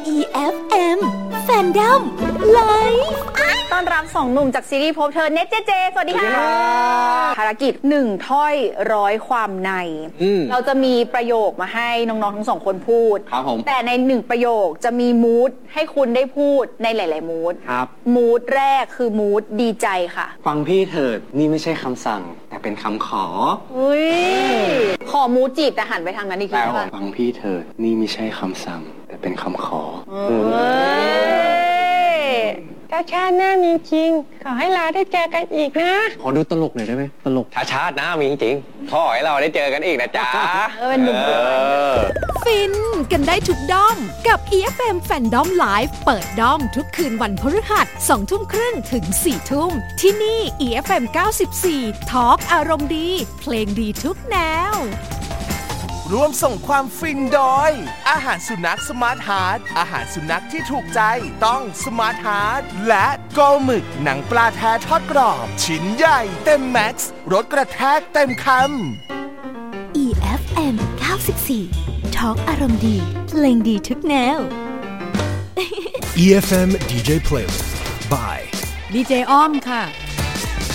EFM Fandom Live ต้อนรับ2หนุ่มจากซีรีส์พบเธอเน็ตเจสวัสดีค่ะภารกิจ1ถ้อย100ความในเราจะมีประโยคมาให้น้องๆทั้ง2คนพูดครับผมแต่ใน1ประโยคจะมีมูดให้คุณได้พูดในหลายๆมูดครับมูดแรกคือมูดดีใจค่ะฟังพี่เถิดนี่ไม่ใช่คำสั่งแต่เป็นคำขออุ้ยขอมูดจีบแต่หันไปทางนั้นอีกทีค่ะฟังพี่เถิดนี่ไม่ใช่คำสั่งแต่เป็นคำขอถ้าชาติหน้ามีจริงขอให้เราได้เจอกันอีกนะขอดูตลกหน่อยได้ไหมตลกถ้าชาติหน้ามีจริงขอให้เราได้เจอกันอีกนะจ๊ะเป็นหนุ่มฟินกันได้ทุกด้อมกับ EFM Fandom Live เปิดด้อมทุกคืนวันพฤหัส 20:30 ถึง 4:00 นที่นี่ EFM 94 Talk อารมณ์ดีเพลงดีทุกแนวร่วมส่งความฟินโดยอาหารสุนัขสมาร์ทฮาร์ทอาหารสุนัขที่ถูกใจต้องสมาร์ทฮาร์ทและโกหมึกหนังปลาแท้ทอดกรอบชิ้นใหญ่เต็มแม็กซ์รสกระแทกเต็มคำ EFM 94 Talk อารมณ์ดีเพลงดีทุกแนว EFM DJ Playlist by ดีเจอ้อมค่ะ